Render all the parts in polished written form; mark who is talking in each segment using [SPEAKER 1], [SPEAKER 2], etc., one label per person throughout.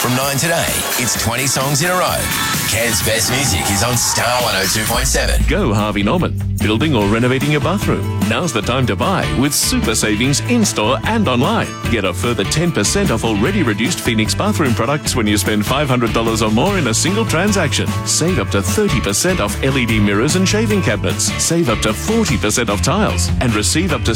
[SPEAKER 1] From 9 today, it's 20 songs in a row. Cairns' best music is on Star 102.7.
[SPEAKER 2] Go Harvey Norman. Building or renovating your bathroom? Now's the time to buy with super savings in-store and online. Get a further 10% off already reduced Phoenix bathroom products when you spend $500 or more in a single transaction. Save up to 30% off LED mirrors and shaving cabinets. Save up to 40% off tiles. And receive up to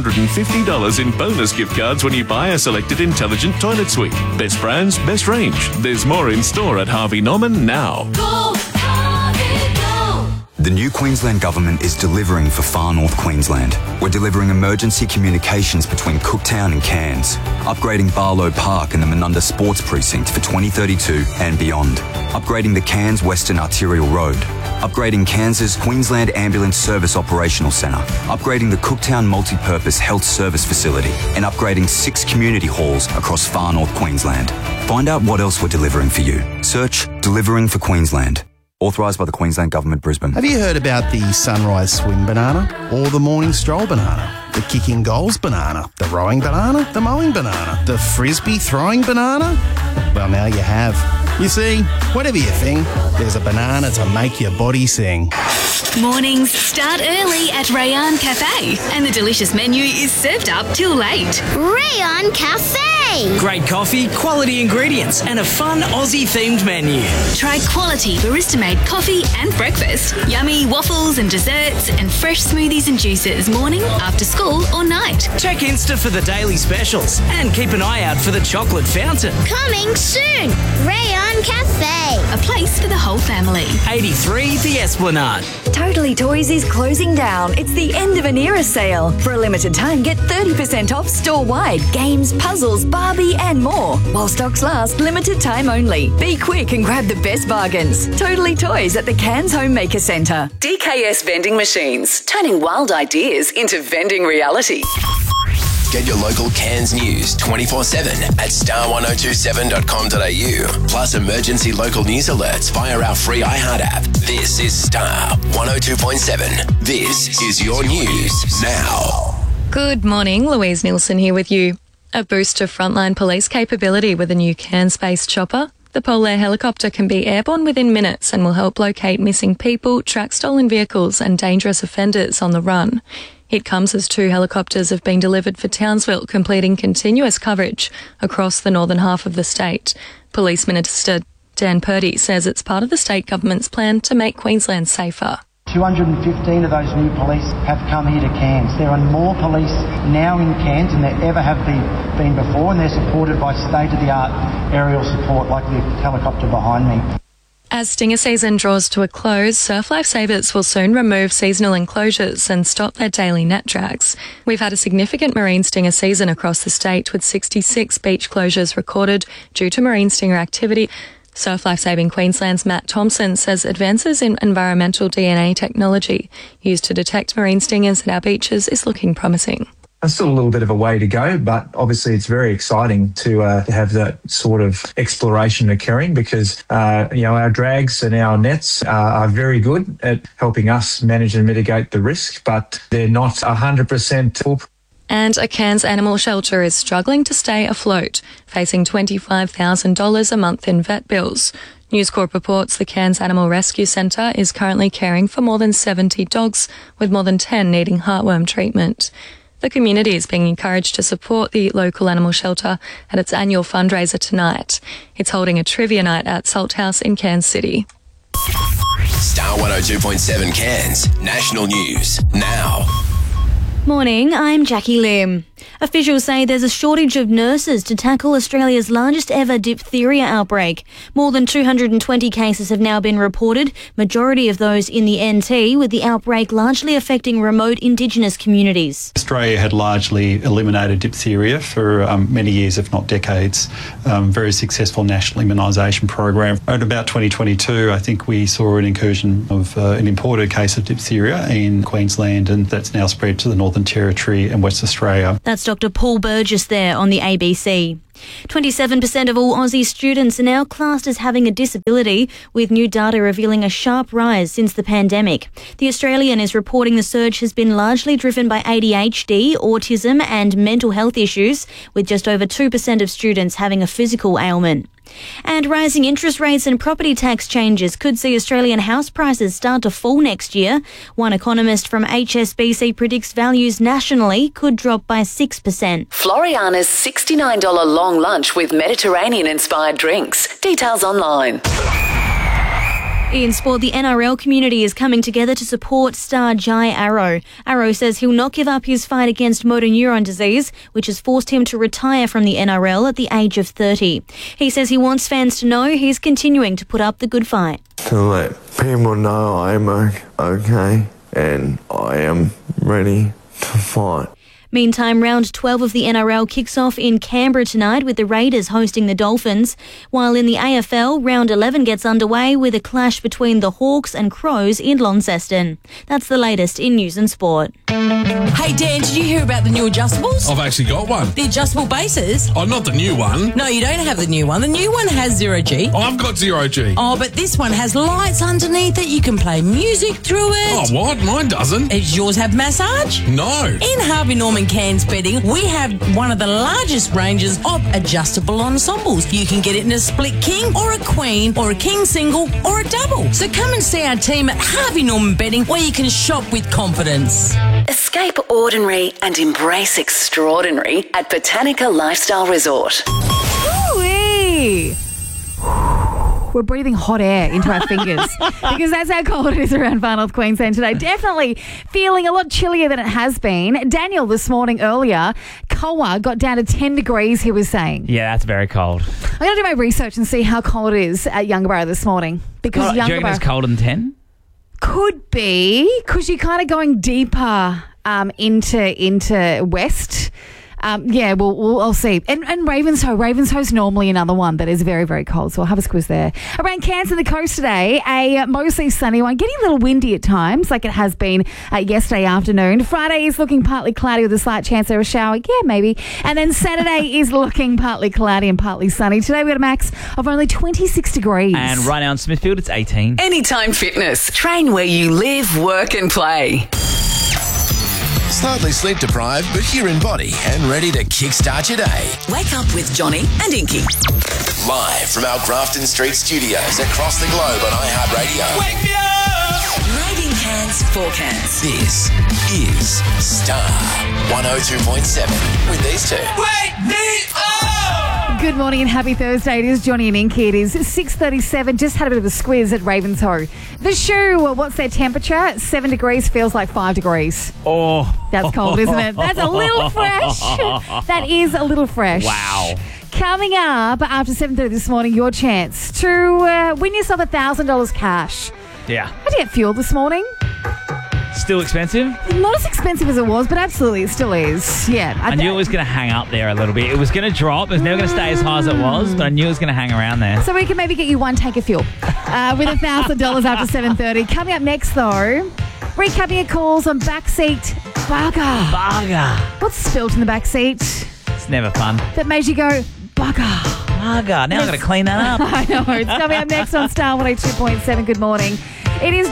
[SPEAKER 2] $750 in bonus gift cards when you buy a selected intelligent toilet suite. Best brands, best range. There's more in store at Harvey Norman now.
[SPEAKER 3] Go, Harvey, go!
[SPEAKER 4] The new Queensland Government is delivering for far north Queensland. We're delivering emergency communications between Cooktown and Cairns, upgrading Barlow Park and the Menunda Sports Precinct for 2032 and beyond, upgrading the Cairns Western Arterial Road, upgrading Cairns' Queensland Ambulance Service Operational Centre, upgrading the Cooktown Multi-Purpose Health Service Facility, and upgrading 6 community halls across far north Queensland. Find out what else we're delivering for you. Search Delivering for Queensland. Authorised by the Queensland Government, Brisbane.
[SPEAKER 5] Have you heard about the sunrise swim banana? Or the morning stroll banana? The kicking goals banana? The rowing banana? The mowing banana? The frisbee throwing banana? Well, now you have. You see, whatever you think, there's a banana to make your body sing.
[SPEAKER 3] Mornings start early at Rayan Cafe, and the delicious menu is served up till late.
[SPEAKER 6] Rayon Cafe!
[SPEAKER 7] Great coffee, quality ingredients, and a fun Aussie-themed menu.
[SPEAKER 3] Try quality barista-made coffee and breakfast, yummy waffles and desserts, and fresh smoothies and juices morning, after school or night.
[SPEAKER 7] Check Insta for the daily specials, and keep an eye out for the chocolate fountain.
[SPEAKER 6] Coming soon! Rayon Cafe!
[SPEAKER 3] A place for the whole family.
[SPEAKER 7] 83 The Esplanade.
[SPEAKER 8] Totally Toys is closing down. It's the end of an era sale. For a limited time, get 30% off store-wide. Games, puzzles, Barbie and more. While stocks last, limited time only. Be quick and grab the best bargains. Totally Toys at the Cairns Homemaker Centre.
[SPEAKER 9] DKS Vending Machines, turning wild ideas into vending reality.
[SPEAKER 1] Get your local Cairns news 24/7 at star1027.com.au. Plus emergency local news alerts via our free iHeart app. This is Star 102.7. This is your news now.
[SPEAKER 10] Good morning, Louise Nielsen here with you. A boost to frontline police capability with a new Cairns-based chopper. The Polair helicopter can be airborne within minutes and will help locate missing people, track stolen vehicles and dangerous offenders on the run. It comes as 2 helicopters have been delivered for Townsville, completing continuous coverage across the northern half of the state. Police Minister Dan Purdy says it's part of the state government's plan to make Queensland safer.
[SPEAKER 11] 215 of those new police have come here to Cairns. There are more police now in Cairns than there ever have been before, and they're supported by state-of-the-art aerial support like the helicopter behind me.
[SPEAKER 10] As stinger season draws to a close, Surf Lifesavers will soon remove seasonal enclosures and stop their daily net drags. We've had a significant marine stinger season across the state, with 66 beach closures recorded due to marine stinger activity. Surf Lifesaving Queensland's Matt Thompson says advances in environmental DNA technology used to detect marine stingers at our beaches is looking promising.
[SPEAKER 12] There's still a little bit of a way to go, but obviously it's very exciting to have that sort of exploration occurring because, our drags and our nets are very good at helping us manage and mitigate the risk, but they're not 100% foolproof.
[SPEAKER 10] And a Cairns animal shelter is struggling to stay afloat, facing $25,000 a month in vet bills. News Corp reports the Cairns Animal Rescue Centre is currently caring for more than 70 dogs, with more than 10 needing heartworm treatment. The community is being encouraged to support the local animal shelter at its annual fundraiser tonight. It's holding a trivia night at Salt House in Cairns City.
[SPEAKER 1] Star 102.7 Cairns, national news now.
[SPEAKER 13] Morning, I'm Jackie Lim. Officials say there's a shortage of nurses to tackle Australia's largest ever diphtheria outbreak. More than 220 cases have now been reported, majority of those in the NT, with the outbreak largely affecting remote Indigenous communities.
[SPEAKER 14] Australia had largely eliminated diphtheria for many years, if not decades. Very successful national immunisation program. At about 2022, I think we saw an incursion of an imported case of diphtheria in Queensland, and that's now spread to the Northern Territory and West Australia.
[SPEAKER 13] That's Dr. Paul Burgess there on the ABC. 27% of all Aussie students are now classed as having a disability, with new data revealing a sharp rise since the pandemic. The Australian is reporting the surge has been largely driven by ADHD, autism and mental health issues, with just over 2% of students having a physical ailment. And rising interest rates and property tax changes could see Australian house prices start to fall next year. One economist from HSBC predicts values nationally could drop by 6%.
[SPEAKER 9] Floriana's $69 long lunch with Mediterranean-inspired drinks. Details online.
[SPEAKER 13] In sport, the NRL community is coming together to support star Jai Arrow. Arrow says he'll not give up his fight against motor neuron disease, which has forced him to retire from the NRL at the age of 30. He says he wants fans to know he's continuing to put up the good fight.
[SPEAKER 15] To let people know I'm okay and I am ready to fight.
[SPEAKER 13] Meantime, round 12 of the NRL kicks off in Canberra tonight with the Raiders hosting the Dolphins, while in the AFL, round 11 gets underway with a clash between the Hawks and Crows in Launceston. That's the latest in news and sport.
[SPEAKER 16] Hey Dan, did you hear about the new adjustables?
[SPEAKER 17] I've actually got one.
[SPEAKER 16] The adjustable bases?
[SPEAKER 17] Oh, not the new one.
[SPEAKER 16] No, you don't have the new one. The new one has 0 G.
[SPEAKER 17] Oh, I've got 0 G.
[SPEAKER 16] Oh, but this one has lights underneath it. You can play music through it.
[SPEAKER 17] Oh, what? Mine doesn't.
[SPEAKER 16] Does yours have massage?
[SPEAKER 17] No.
[SPEAKER 16] In Harvey Norman Cairns Bedding, we have one of the largest ranges of adjustable ensembles. You can get it in a split king or a queen or a king single or a double. So come and see our team at Harvey Norman Bedding, where you can shop with confidence.
[SPEAKER 9] Escape ordinary and embrace extraordinary at Botanica Lifestyle Resort.
[SPEAKER 18] Ooh-wee. We're breathing hot air into our fingers because that's how cold it is around Far North Queensland today. Definitely feeling a lot chillier than it has been. Daniel this morning earlier, Koa got down to 10 degrees, he was saying.
[SPEAKER 19] Yeah, that's very cold.
[SPEAKER 18] I'm going to do my research and see how cold it is at Yungaburra this morning. Because
[SPEAKER 19] Do you reckon it's colder than 10?
[SPEAKER 18] Could be, because you're kind of going deeper into west. Yeah, I'll see. And Ravenshoe's normally another one that is very, very cold, so I'll have a squeeze there. Around Cairns and the coast today, a mostly sunny one, getting a little windy at times, like it has been yesterday afternoon. Friday is looking partly cloudy with a slight chance of a shower. Yeah, maybe. And then Saturday is looking partly cloudy and partly sunny. Today we got a max of only 26 degrees.
[SPEAKER 19] And right now in Smithfield, it's 18.
[SPEAKER 9] Anytime Fitness. Train where you live, work and play.
[SPEAKER 1] Slightly sleep deprived, but here in body and ready to kickstart your day.
[SPEAKER 9] Wake up with Johnny and Inky.
[SPEAKER 1] Live from our Grafton Street studios across the globe on iHeartRadio. Wake me up!
[SPEAKER 9] Rating cans for cans.
[SPEAKER 1] This is Star 102.7 with these two.
[SPEAKER 9] Wake me up!
[SPEAKER 18] Good morning and happy Thursday. It is Johnny and Inky. It is 6:37. Just had a bit of a squiz at Ravenshoe. The shoe, what's their temperature? 7 degrees, feels like 5 degrees.
[SPEAKER 19] Oh.
[SPEAKER 18] That's cold, isn't it? That's a little fresh. That is a little fresh.
[SPEAKER 19] Wow.
[SPEAKER 18] Coming up after 7:30 this morning, your chance to win yourself $1,000 cash.
[SPEAKER 19] Yeah.
[SPEAKER 18] How did you get fuel this morning?
[SPEAKER 19] Still expensive?
[SPEAKER 18] Not as expensive as it was, but absolutely it still is. Yeah.
[SPEAKER 19] I knew it was going to hang up there a little bit. It was going to drop. It was never going to stay as high as it was, but I knew it was going to hang around there.
[SPEAKER 18] So we can maybe get you one tank of fuel with $1,000 after 7:30. Coming up next, though, recapping your calls on backseat bugger.
[SPEAKER 19] Bugger.
[SPEAKER 18] What's spilt in the backseat?
[SPEAKER 19] It's never fun.
[SPEAKER 18] That made you go, bugger.
[SPEAKER 19] Bugger. Now I've got to clean that up.
[SPEAKER 18] I know. It's coming up next on Star 102.7. Good morning. It is